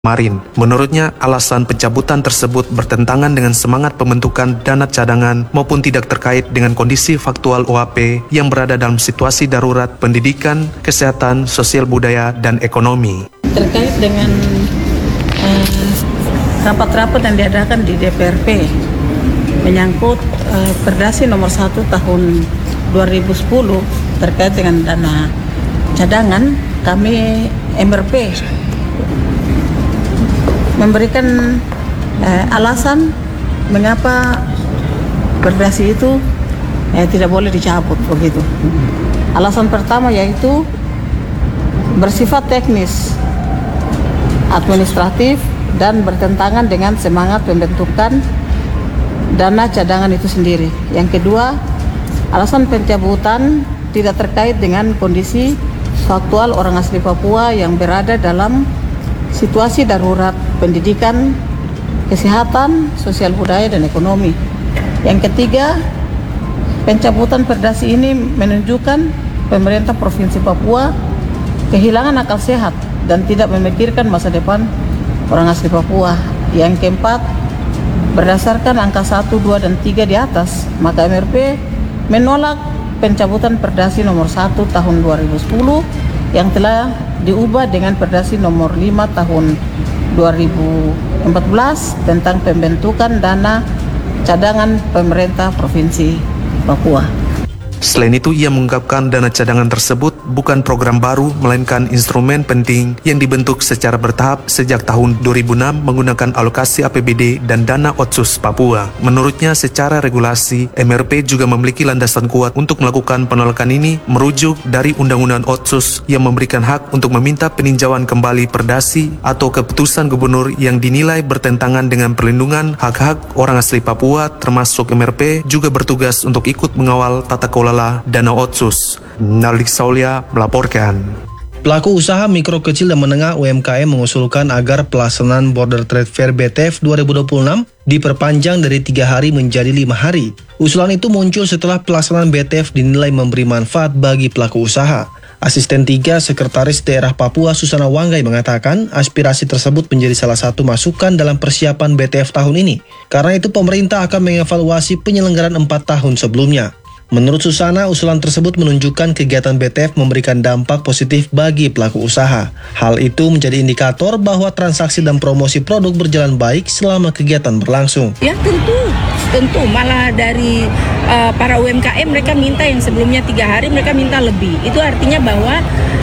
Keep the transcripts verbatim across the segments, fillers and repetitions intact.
kemarin. Menurutnya, alasan pencabutan tersebut bertentangan dengan semangat pembentukan dana cadangan maupun tidak terkait dengan kondisi faktual O A P yang berada dalam situasi darurat pendidikan, kesehatan, sosial budaya, dan ekonomi. Terkait dengan eh, rapat-rapat yang diadakan di D P R P menyangkut eh, Perdasi nomor satu tahun dua ribu sepuluh terkait dengan dana cadangan, kami M R P memberikan eh, alasan mengapa Perdasi itu eh, tidak boleh dicabut begitu. Alasan pertama yaitu bersifat teknis, administratif, dan bertentangan dengan semangat pembentukan dana cadangan itu sendiri. Yang kedua, alasan pencabutan tidak terkait dengan kondisi faktual orang asli Papua yang berada dalam situasi darurat pendidikan, kesehatan, sosial budaya, dan ekonomi. Yang ketiga, pencabutan Perdasi ini menunjukkan pemerintah Provinsi Papua kehilangan akal sehat dan tidak memikirkan masa depan orang asli Papua. Yang keempat, berdasarkan angka satu, dua, dan tiga di atas, maka M R P menolak pencabutan Perdasi nomor satu tahun dua ribu sepuluh yang telah diubah dengan Perdasi nomor lima tahun dua ribu empat belas tentang pembentukan dana cadangan pemerintah Provinsi Papua. Selain itu, ia mengungkapkan dana cadangan tersebut bukan program baru, melainkan instrumen penting yang dibentuk secara bertahap sejak tahun dua ribu enam menggunakan alokasi A P B D dan dana Otsus Papua. Menurutnya, secara regulasi, M R P juga memiliki landasan kuat untuk melakukan penolakan ini, merujuk dari Undang-Undang Otsus yang memberikan hak untuk meminta peninjauan kembali Perdasi atau keputusan gubernur yang dinilai bertentangan dengan perlindungan hak-hak orang asli Papua, termasuk M R P juga bertugas untuk ikut mengawal tata kelola dana Otsus. Nalik Saulia melaporkan. Pelaku usaha mikro kecil dan menengah U M K M mengusulkan agar pelaksanaan Border Trade Fair B T F dua ribu dua puluh enam diperpanjang dari tiga hari menjadi lima hari. Usulan itu muncul setelah pelaksanaan B T F dinilai memberi manfaat bagi pelaku usaha. Asisten tiga Sekretaris Daerah Papua Susana Wanggai mengatakan aspirasi tersebut menjadi salah satu masukan dalam persiapan B T F tahun ini. Karena itu pemerintah akan mengevaluasi penyelenggaraan empat tahun sebelumnya. Menurut Susana, usulan tersebut menunjukkan kegiatan B T F memberikan dampak positif bagi pelaku usaha. Hal itu menjadi indikator bahwa transaksi dan promosi produk berjalan baik selama kegiatan berlangsung. Ya tentu, tentu malah dari uh, para U M K M mereka minta yang sebelumnya tiga hari mereka minta lebih. Itu artinya bahwa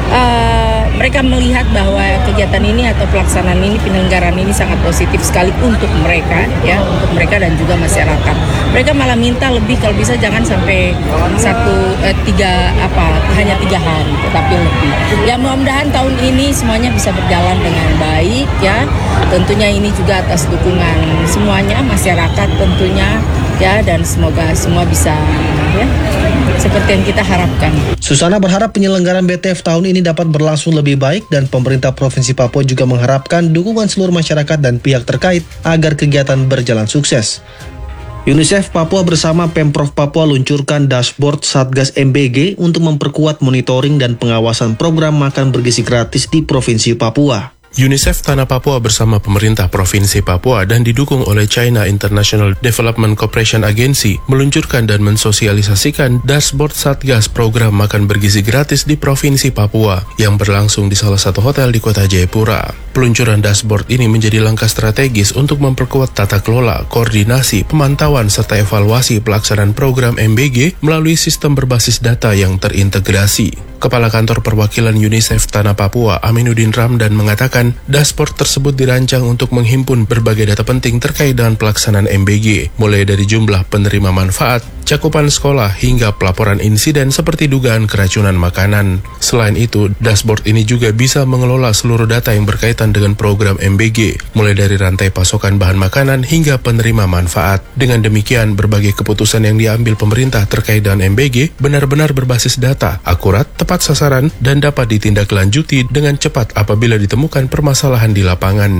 uh, mereka melihat bahwa kegiatan ini atau pelaksanaan ini, penyelenggaraan ini sangat positif sekali untuk mereka, ya, untuk mereka dan juga masyarakat. Mereka malah minta lebih, kalau bisa jangan sampai satu eh, tiga apa hanya tiga hari tetapi lebih. Ya mudah-mudahan tahun ini semuanya bisa berjalan dengan baik, ya. Tentunya ini juga atas dukungan semuanya, masyarakat tentunya, ya, dan semoga semua bisa, ya, seperti yang kita harapkan. Susana berharap penyelenggaraan B T F tahun ini dapat berlangsung lebih baik dan pemerintah Provinsi Papua juga mengharapkan dukungan seluruh masyarakat dan pihak terkait agar kegiatan berjalan sukses. UNICEF Papua bersama Pemprov Papua luncurkan dashboard Satgas M B G untuk memperkuat monitoring dan pengawasan program makan bergizi gratis di Provinsi Papua. UNICEF Tanah Papua bersama pemerintah Provinsi Papua dan didukung oleh China International Development Cooperation Agency meluncurkan dan mensosialisasikan dashboard Satgas program makan bergizi gratis di Provinsi Papua yang berlangsung di salah satu hotel di kota Jayapura. Peluncuran dashboard ini menjadi langkah strategis untuk memperkuat tata kelola, koordinasi, pemantauan, serta evaluasi pelaksanaan program M B G melalui sistem berbasis data yang terintegrasi. Kepala Kantor Perwakilan UNICEF Tanah Papua, Aminuddin Ramdan, mengatakan dashboard tersebut dirancang untuk menghimpun berbagai data penting terkait dengan pelaksanaan M B G, mulai dari jumlah penerima manfaat, cakupan sekolah, hingga pelaporan insiden seperti dugaan keracunan makanan. Selain itu, dashboard ini juga bisa mengelola seluruh data yang berkaitan dengan program M B G, mulai dari rantai pasokan bahan makanan hingga penerima manfaat. Dengan demikian, berbagai keputusan yang diambil pemerintah terkait dengan M B G benar-benar berbasis data, akurat, tepat sasaran, dan dapat ditindaklanjuti dengan cepat apabila ditemukan permasalahan di lapangan.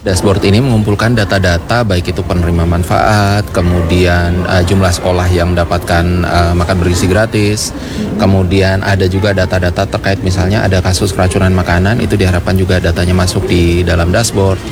Dashboard ini mengumpulkan data-data baik itu penerima manfaat, kemudian uh, jumlah sekolah yang mendapatkan uh, makan bergizi gratis, kemudian ada juga data-data terkait misalnya ada kasus keracunan makanan, itu diharapkan juga datanya masuk di dalam dashboard.